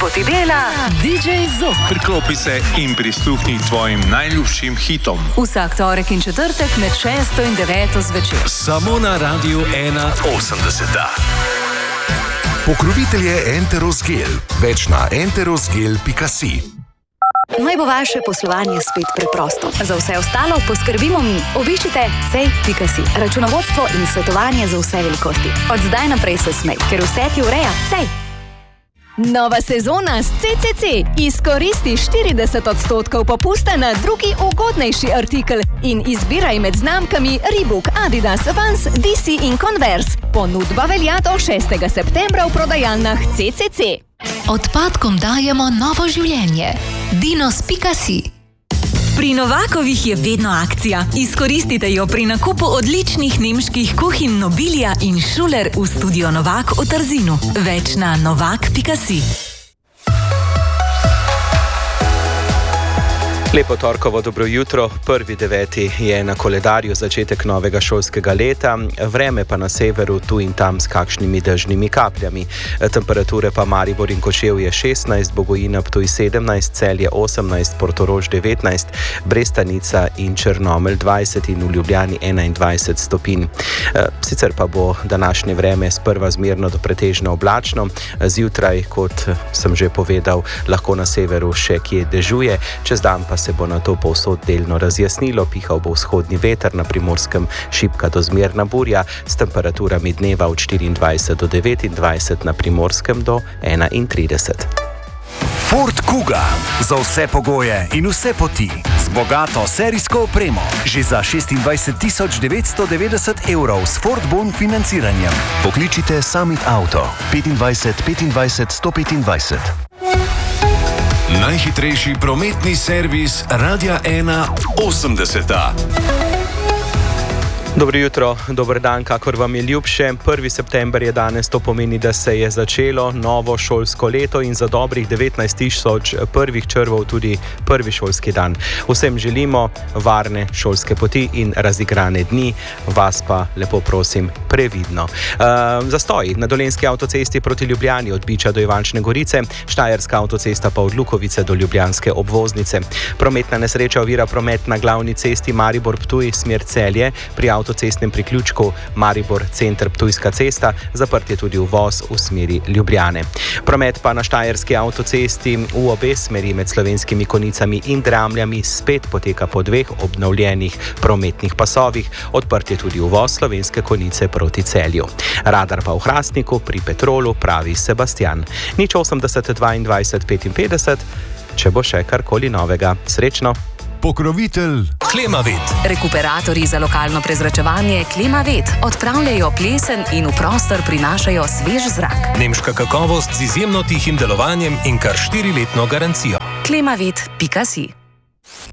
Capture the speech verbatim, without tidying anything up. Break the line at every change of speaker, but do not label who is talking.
ti dela D J Zob.
Priklopi se in prisluhni tvojim najljubšim hitom.
Vsak torek in četrtek med šesto in deveto zvečer.
Samo na Radiu ena osemdeset.
Pokrovitelj je Enteros Gel. Več na enterosgel pika si.
Naj bo vaše poslovanje spet preprosto. Za vse ostalo poskrbimo mi. Obiščite cej pika si. Računovodstvo in svetovanje za vse velikosti. Od zdaj naprej se smej, ker vse ti ureja Cej.
Nova sezona s C C C. Izkoristi štirideset odstotkov popusta na drugi ugodnejši artikel in izbiraj med znamkami Reebok, Adidas, Vans, D C in Converse. Ponudba velja do šestega septembra v prodajalnah C C C.
Odpadkom dajemo novo življenje. dinos pika si.
Pri Novakovih je vedno akcija. Izkoristite jo pri nakupu odličnih nemških kuhinj Nobilia in Schuler v studio Novak v Trzinu. Več na novak pika si.
Lepo torkovo dobro jutro, prvi deveti je na koledarju začetek novega šolskega leta, vreme pa na severu tu in tam s kakšnimi dežnimi kapljami. Temperature pa Maribor in Kočevje šestnajst, Bogojina Ptuj sedemnajst, Celje osemnajst, Portorož devetnajst, Brestanica in Črnomelj dvajset in v Ljubljani enaindvajset stopinj. Sicer pa bo današnje vreme sprva zmerno do pretežno oblačno, zjutraj, kot sem že povedal, lahko na severu še kje dežuje, čez dan pa se bo na to povsod delno razjasnilo, pihal bo vzhodni veter, na Primorskem šibka do zmerna burja, s temperaturami dneva od štiriindvajset do devetindvajset, na Primorskem do enaintrideset.
Ford Kuga. Za vse pogoje in vse poti. Z bogato serijsko opremo. Že za šestindvajset tisoč devetsto devetdeset evrov s Ford Bon financiranjem. Pokličite Summit Auto. petindvajset petindvajset sto petindvajset.
Najhitrejši prometni servis Radia ena osemdeset.
Dobro jutro, dober dan, kakor vam je ljubše. prvi september je danes, to pomeni, da se je začelo novo šolsko leto in za dobrih devetnajst tisoč prvih črvov tudi prvi šolski dan. Vsem želimo varne šolske poti in razigrane dni, vas pa lepo prosim previdno. Uh, zastoj na Dolenjski avtocesti proti Ljubljani od Biča do Ivančne Gorice, Štajerska avtocesta pa od Lukovice do Ljubljanske obvoznice. Prometna nesreča ovira promet na glavni cesti Maribor-Ptuj smer Celje, pri avtocestnem priključku Maribor center Ptujska cesta, zaprt je tudi uvoz v smeri Ljubljane. Promet pa na Štajerski avtocesti v obe smeri med Slovenskimi Konicami in Dramljami spet poteka po dveh obnovljenih prometnih pasovih, odprt je tudi uvoz Slovenske Konice proti Celju. Radar pa v Hrastniku pri Petrolu, pravi Sebastian. nič osemdeset dvaindvajset petinpetdeset, če bo še karkoli novega. Srečno!
Pokrovitelj Klimavet.
Rekuperatorji za lokalno prezračevanje Klimavet odpravljajo plesen in v prostor prinašajo svež zrak.
Nemška kakovost z izjemno tihim delovanjem in kar štiriletno garancijo.
klimavet pika si.